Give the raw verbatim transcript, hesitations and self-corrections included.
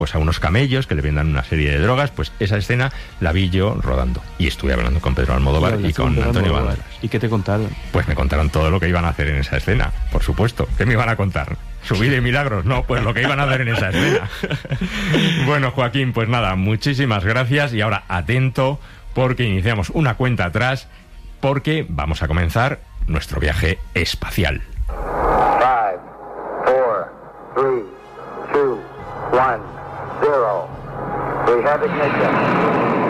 pues a unos camellos que le vendan una serie de drogas. Pues esa escena la vi yo rodando. Y estuve hablando con Pedro Almodóvar y con Antonio Banderas. ¿Y qué te contaron? Pues me contaron todo lo que iban a hacer en esa escena, por supuesto. ¿Qué me iban a contar? ¿Su vida y milagros? No, pues lo que iban a hacer en esa escena. Bueno, Joaquín, pues nada, muchísimas gracias. Y ahora atento, porque iniciamos una cuenta atrás, porque vamos a comenzar nuestro viaje espacial. Five, four, three, two, one, zero. We have ignition.